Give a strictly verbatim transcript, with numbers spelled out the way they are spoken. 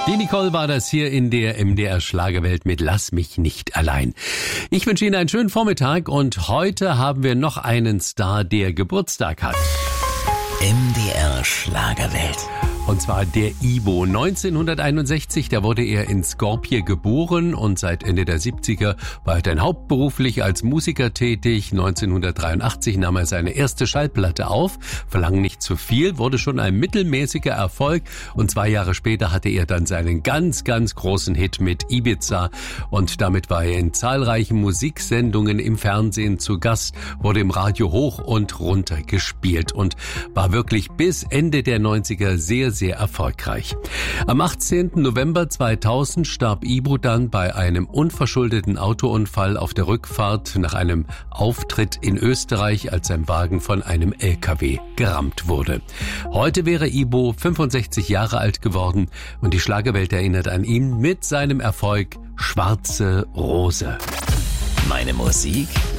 Die Nicole war das hier in der M D R Schlagerwelt mit Lass mich nicht allein. Ich wünsche Ihnen einen schönen Vormittag und heute haben wir noch einen Star, der Geburtstag hat. M D R Schlagerwelt. Und zwar der Ibo. neunzehnhunderteinundsechzig, da wurde er in Skopje geboren und seit Ende der siebziger war er dann hauptberuflich als Musiker tätig. neunzehnhundertdreiundachtzig nahm er seine erste Schallplatte auf. Verlang nicht zu viel, wurde schon ein mittelmäßiger Erfolg und zwei Jahre später hatte er dann seinen ganz, ganz großen Hit mit Ibiza und damit war er in zahlreichen Musiksendungen im Fernsehen zu Gast, wurde im Radio hoch und runter gespielt und war wirklich bis Ende der neunziger sehr, sehr erfolgreich. Am achtzehnten November zweitausend starb Ibo dann bei einem unverschuldeten Autounfall auf der Rückfahrt nach einem Auftritt in Österreich, als sein Wagen von einem L K W gerammt wurde. Heute wäre Ibo fünfundsechzig Jahre alt geworden und die Schlagerwelt erinnert an ihn mit seinem Erfolg Schwarze Rose. Meine Musik,